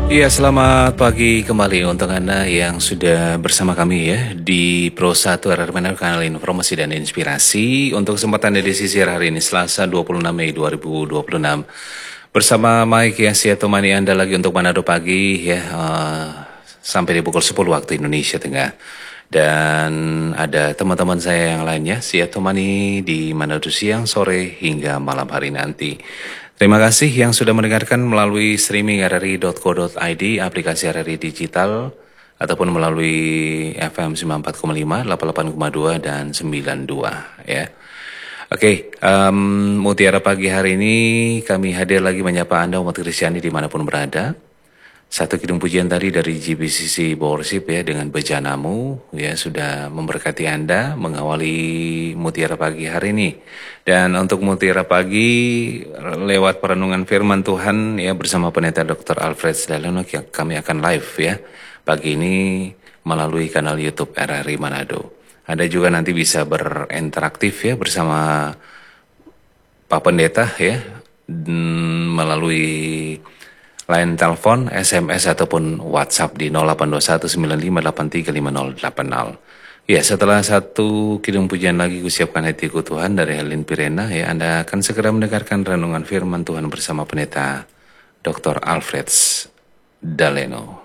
Iya, selamat pagi kembali untuk Anda yang sudah bersama kami ya di Pro 1 RR Manor, kanal informasi dan inspirasi untuk kesempatan edisi siar hari ini Selasa 26 Mei 2026. Bersama Mike ya, saya temani Anda lagi untuk Manado pagi ya, sampai di pukul 10 waktu Indonesia Tengah. Dan ada teman-teman saya yang lainnya, saya temani di Manado siang, sore, hingga malam hari nanti. Terima kasih yang sudah mendengarkan melalui streaming rri.co.id, aplikasi RRI Digital, ataupun melalui FM 94,5, 88,2, dan 92 ya. Oke, Mutiara pagi hari ini kami hadir lagi menyapa Anda umat Kristiani dimanapun berada. Satu kidung pujian tadi dari GBCC Worship ya dengan bejanamu ya sudah memberkati Anda mengawali Mutiara pagi hari ini. Dan untuk Mutiara pagi lewat perenungan firman Tuhan ya bersama Pendeta Dr. Alfred Daleno kami akan live ya pagi ini melalui kanal YouTube RRI Manado. Anda juga nanti bisa berinteraktif ya bersama Pak Pendeta ya melalui line telepon, SMS ataupun WhatsApp di 082195835080. Ya, setelah satu kidung pujian lagi kusiapkan hatiku Tuhan dari Helin Pirena ya, Anda akan segera mendengarkan renungan firman Tuhan bersama Pendeta Dr. Alfred Daleno.